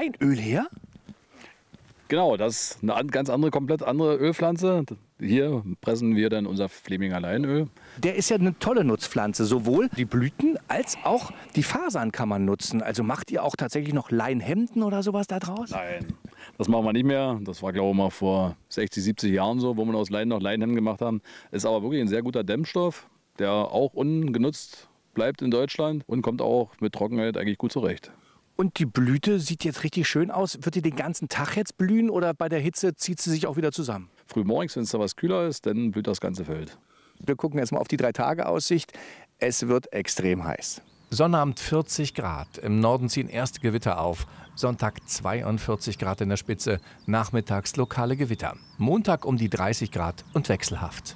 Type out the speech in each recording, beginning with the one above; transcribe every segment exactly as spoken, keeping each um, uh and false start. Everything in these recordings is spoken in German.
Leinöl her? Genau, das ist eine an- ganz andere, komplett andere Ölpflanze. Hier pressen wir dann unser Fleminger Leinöl. Der ist ja eine tolle Nutzpflanze. Sowohl die Blüten als auch die Fasern kann man nutzen. Also macht ihr auch tatsächlich noch Leinhemden oder sowas da draus? Nein, das machen wir nicht mehr. Das war, glaube ich, mal vor sechzig, siebzig Jahren so, wo wir aus Leinen noch Leinhemden gemacht haben. Ist aber wirklich ein sehr guter Dämmstoff, der auch ungenutzt bleibt in Deutschland und kommt auch mit Trockenheit eigentlich gut zurecht. Und die Blüte sieht jetzt richtig schön aus. Wird die den ganzen Tag jetzt blühen oder bei der Hitze zieht sie sich auch wieder zusammen? Frühmorgens, wenn es da was kühler ist, dann blüht das ganze Feld. Wir gucken jetzt mal auf die Drei-Tage-Aussicht. Es wird extrem heiß. Sonnabend vierzig Grad. Im Norden ziehen erste Gewitter auf. Sonntag zweiundvierzig Grad in der Spitze. Nachmittags lokale Gewitter. Montag um die dreißig Grad und wechselhaft.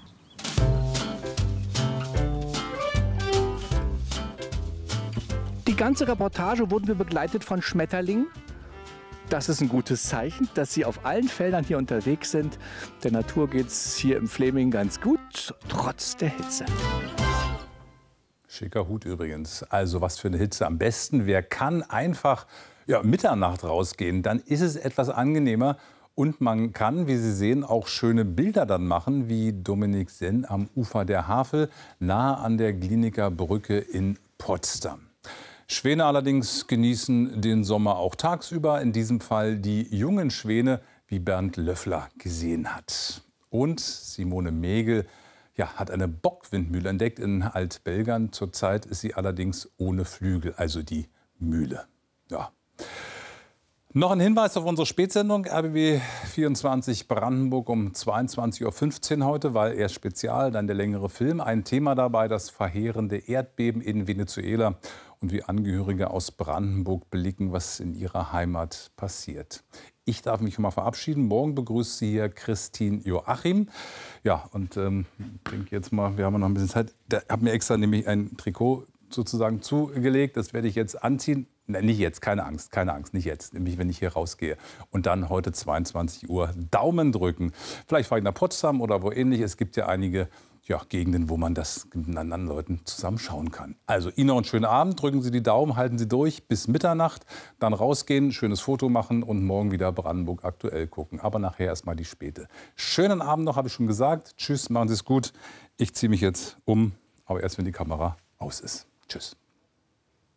Die ganze Reportage wurden wir begleitet von Schmetterlingen. Das ist ein gutes Zeichen, dass sie auf allen Feldern hier unterwegs sind. Der Natur geht es hier im Fleming ganz gut, trotz der Hitze. Schicker Hut übrigens. Also was für eine Hitze. Am besten, wer kann einfach ja, Mitternacht rausgehen, dann ist es etwas angenehmer. Und man kann, wie Sie sehen, auch schöne Bilder dann machen, wie Dominik Senn am Ufer der Havel, nahe an der Glienicke Brücke in Potsdam. Schwäne allerdings genießen den Sommer auch tagsüber. In diesem Fall die jungen Schwäne, wie Bernd Löffler gesehen hat. Und Simone Megel ja, hat eine Bockwindmühle entdeckt in Altbelgern. Zurzeit ist sie allerdings ohne Flügel, also die Mühle. Ja. Noch ein Hinweis auf unsere Spätsendung R B B vierundzwanzig Brandenburg um zweiundzwanzig Uhr fünfzehn heute, weil erst Spezial, dann der längere Film. Ein Thema dabei, das verheerende Erdbeben in Venezuela und wie Angehörige aus Brandenburg blicken, was in ihrer Heimat passiert. Ich darf mich schon mal verabschieden. Morgen begrüßt Sie hier Christine Joachim. Ja, und ähm, ich denke jetzt mal, wir haben noch ein bisschen Zeit. Ich habe mir extra nämlich ein Trikot sozusagen zugelegt. Das werde ich jetzt anziehen. Nein, nicht jetzt, keine Angst, keine Angst, nicht jetzt, nämlich wenn ich hier rausgehe. Und dann heute zweiundzwanzig Uhr Daumen drücken. Vielleicht fahre ich nach Potsdam oder wo ähnlich. Es gibt ja einige ja, Gegenden, wo man das mit anderen Leuten zusammenschauen kann. Also Ihnen noch einen schönen Abend, drücken Sie die Daumen, halten Sie durch bis Mitternacht, dann rausgehen, schönes Foto machen und morgen wieder Brandenburg aktuell gucken. Aber nachher erstmal die Späte. Schönen Abend noch, habe ich schon gesagt. Tschüss, machen Sie es gut. Ich ziehe mich jetzt um, aber erst wenn die Kamera aus ist. Tschüss.